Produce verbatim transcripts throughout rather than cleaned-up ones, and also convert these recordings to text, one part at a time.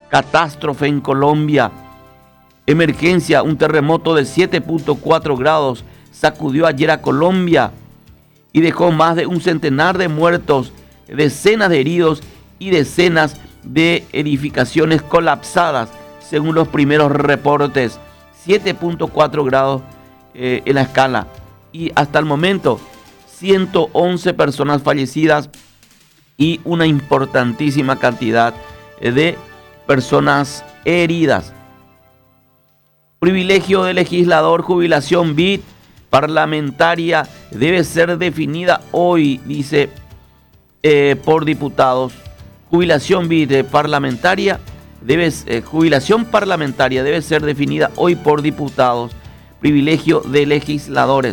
Catástrofe en Colombia. Emergencia, un terremoto de siete punto cuatro grados sacudió ayer a Colombia y dejó más de un centenar de muertos, decenas de heridos y decenas de edificaciones colapsadas, según los primeros reportes. siete punto cuatro grados eh, en la escala. Y hasta el momento, ciento once personas fallecidas y una importantísima cantidad de personas heridas. Privilegio de legislador, jubilación B I D parlamentaria debe ser definida hoy, dice, eh, por diputados. Jubilación B I D parlamentaria debe, eh, jubilación parlamentaria debe ser definida hoy por diputados. Privilegio de legisladores.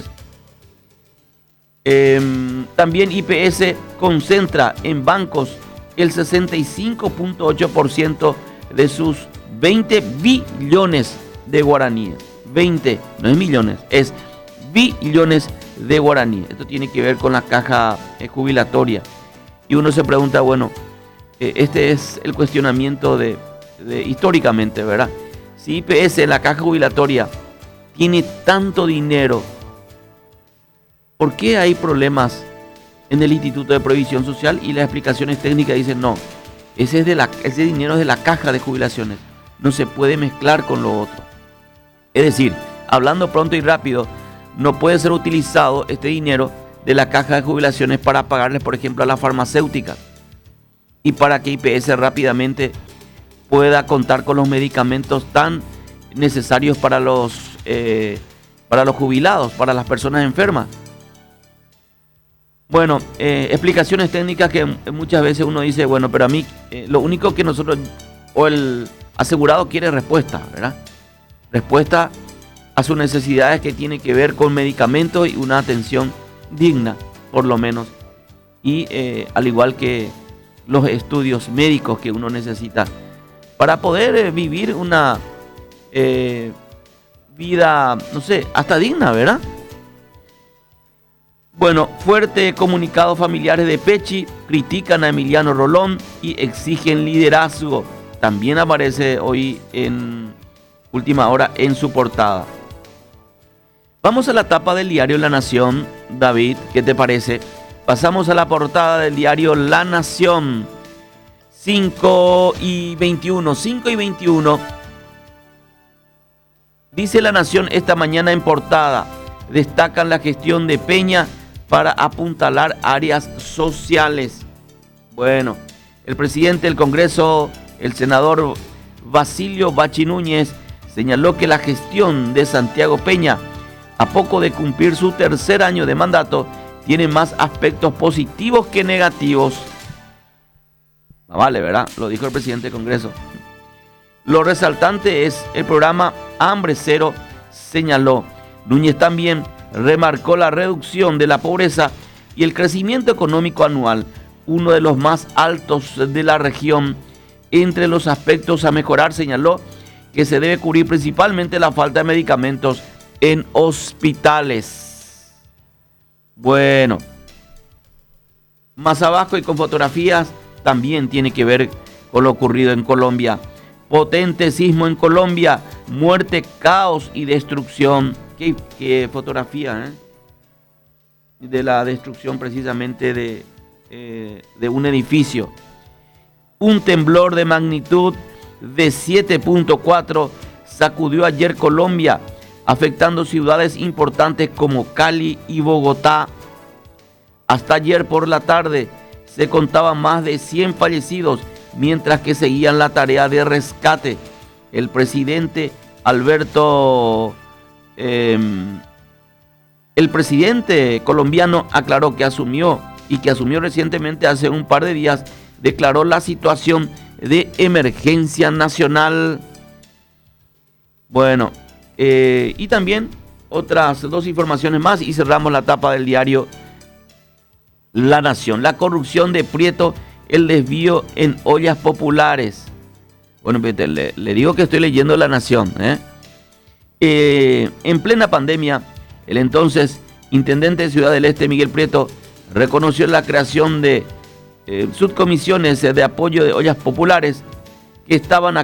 Eh, también I P S concentra en bancos el sesenta y cinco punto ocho por ciento de sus veinte billones de guaraníes. veinte, no es millones, es billones de guaraníes. Esto tiene que ver con la caja eh, jubilatoria. Y uno se pregunta, bueno, eh, este es el cuestionamiento de, de históricamente, ¿verdad? Si I P S, la caja jubilatoria, tiene tanto dinero, ¿por qué hay problemas en el Instituto de Previsión Social? Y las explicaciones técnicas dicen, no, ese, es de la, ese dinero es de la caja de jubilaciones, no se puede mezclar con lo otro. Es decir, hablando pronto y rápido, no puede ser utilizado este dinero de la caja de jubilaciones para pagarles, por ejemplo, a las farmacéuticas y para que I P S rápidamente pueda contar con los medicamentos tan necesarios para los, eh, para los jubilados, para las personas enfermas. Bueno, eh, explicaciones técnicas que muchas veces uno dice, bueno, pero a mí eh, lo único que nosotros, o el asegurado quiere respuesta, ¿verdad? Respuesta a sus necesidades que tiene que ver con medicamentos y una atención digna, por lo menos. Y eh, al igual que los estudios médicos que uno necesita para poder eh, vivir una eh, vida, no sé, hasta digna, ¿verdad? Bueno, fuerte comunicado. Familiares de Pechi critican a Emiliano Rolón y exigen liderazgo. También aparece hoy en última hora en su portada. Vamos a la tapa del diario La Nación. David, ¿qué te parece? Pasamos a la portada del diario La Nación. cinco y veintiuno. cinco y veintiuno. Dice La Nación esta mañana en portada. Destacan la gestión de Peña para apuntalar áreas sociales. Bueno, el presidente del Congreso, el senador Basilio Bachi Núñez, señaló que la gestión de Santiago Peña, a poco de cumplir su tercer año de mandato, tiene más aspectos positivos que negativos. Vale, ¿verdad? Lo dijo el presidente del Congreso. Lo resaltante es el programa Hambre Cero, señaló. Núñez también remarcó la reducción de la pobreza y el crecimiento económico anual, uno de los más altos de la región. Entre los aspectos a mejorar, señaló que se debe cubrir principalmente la falta de medicamentos en hospitales. Bueno, más abajo y con fotografías también tiene que ver con lo ocurrido en Colombia. Potente sismo en Colombia, muerte, caos y destrucción. Qué, qué fotografía, ¿eh? De la destrucción precisamente de, eh, de un edificio. Un temblor de magnitud de siete punto cuatro sacudió ayer Colombia, afectando ciudades importantes como Cali y Bogotá. Hasta ayer por la tarde se contaban más de cien fallecidos, mientras que seguían la tarea de rescate. El presidente Alberto, eh, el presidente colombiano aclaró que asumió y que asumió recientemente, hace un par de días, declaró la situación de emergencia nacional. Bueno, eh, y también otras dos informaciones más y cerramos la tapa del diario La Nación. La corrupción de Prieto, el desvío en ollas populares. Bueno, le, le digo que estoy leyendo La Nación. ¿eh? Eh, en plena pandemia, el entonces intendente de Ciudad del Este, Miguel Prieto, reconoció la creación de eh, subcomisiones de apoyo de ollas populares que estaban a